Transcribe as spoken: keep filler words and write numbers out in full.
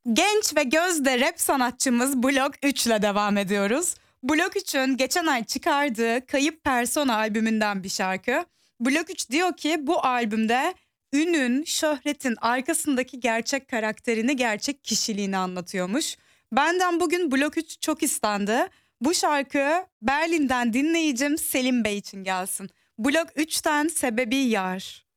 Genç ve gözde rap sanatçımız Blok üç ile devam ediyoruz. Blok üçün geçen ay çıkardığı Kayıp Persona albümünden bir şarkı. Blok üç diyor ki bu albümde ünün, şöhretin arkasındaki gerçek karakterini, gerçek kişiliğini anlatıyormuş. Benden bugün Blok üç çok istendi. Bu şarkı Berlin'den dinleyicim Selim Bey için gelsin. Blok üçten Sebebi Yar.